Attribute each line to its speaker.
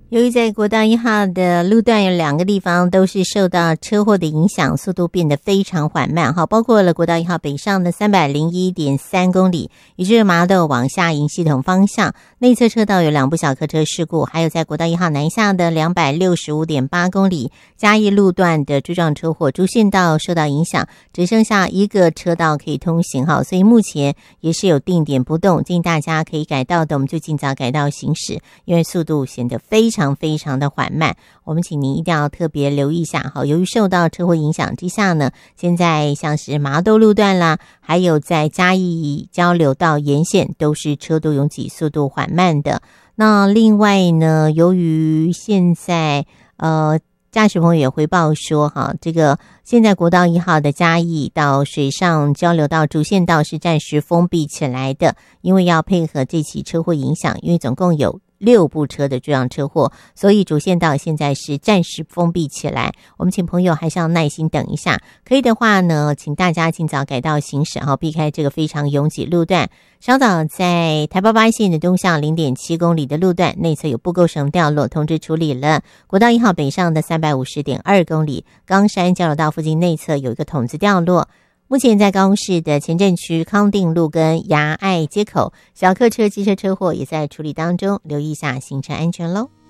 Speaker 1: 由于在国道1号的路段有2个地方都是受到车祸的影响，速度变得非常缓慢，包括了国道1号北上的 301.3 公里，也就是麻豆往下营系统方向内侧车道有2部小客车事故，还有在国道1号南下的 265.8 公里嘉义路段的追撞车祸，主线道受到影响，只剩下1个车道可以通行，所以目前也是有定点不动，建议大家可以改道的我们就尽早改道行驶，因为速度显得非常的缓慢，我们请您一定要特别留意一下。由于受到车祸影响之下呢，现在像是麻豆路段啦，还有在嘉义交流道沿线都是车多拥挤，速度缓慢的。那另外呢，由于现在驾驶朋友也回报说这个现在国道1号的嘉义到水上交流道主线道是暂时封闭起来的，因为要配合这起车祸影响，因为总共有6部车的追撞车祸，所以主线道现在是暂时封闭起来。我们请朋友还是要耐心等一下，可以的话呢，请大家尽早改道行驶，避开这个非常拥挤路段。稍早在台8线的东向 0.7 公里的路段内侧有不构绳掉落，通知处理了。国道1号北上的 350.2 公里冈山交流道附近内侧有一个筒子掉落。目前在高雄市的前镇区康定路跟牙爱街口小客车机车车祸也在处理当中，留意一下行车安全咯。